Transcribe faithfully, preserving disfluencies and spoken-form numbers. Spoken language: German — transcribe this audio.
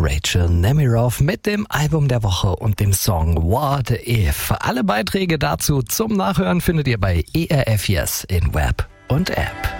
Rachel Nemiroff mit dem Album der Woche und dem Song What If. Alle Beiträge dazu zum Nachhören findet ihr bei E R F Yes in Web und App.